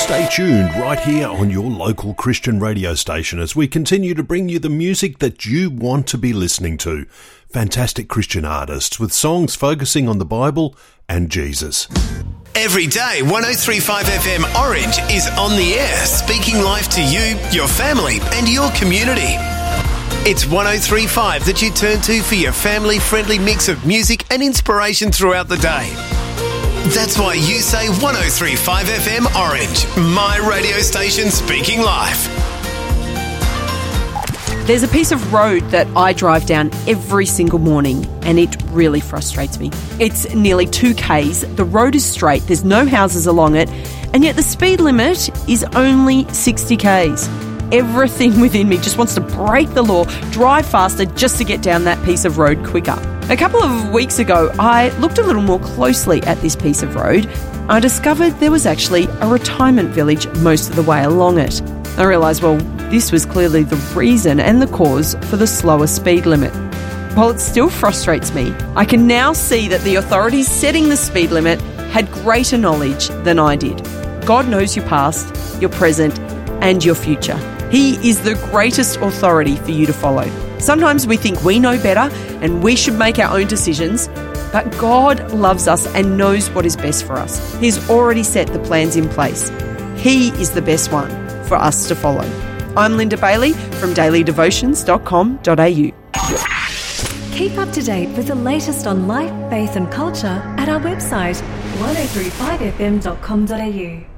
Stay tuned right here on your local Christian radio station as we continue to bring you the music that you want to be listening to. Fantastic Christian artists with songs focusing on the Bible and Jesus. Every day, 103.5 FM Orange is on the air, speaking life to you, your family and your community. It's 103.5 that you turn to for your family-friendly mix of music and inspiration throughout the day. That's why you say 103.5 FM Orange, my radio station speaking life. There's a piece of road that I drive down every single morning and it really frustrates me. It's nearly 2 Ks, the road is straight, there's no houses along it, and yet the speed limit is only 60 Ks. Everything within me just wants to break the law, drive faster just to get down that piece of road quicker. A couple of weeks ago, I looked a little more closely at this piece of road. I discovered there was actually a retirement village most of the way along it. I realised, well, this was clearly the reason and the cause for the slower speed limit. While it still frustrates me, I can now see that the authorities setting the speed limit had greater knowledge than I did. God knows your past, your present, and your future. He is the greatest authority for you to follow. Sometimes we think we know better and we should make our own decisions, but God loves us and knows what is best for us. He's already set the plans in place. He is the best one for us to follow. I'm Linda Bailey from dailydevotions.com.au. Keep up to date with the latest on life, faith and culture at our website 1035fm.com.au.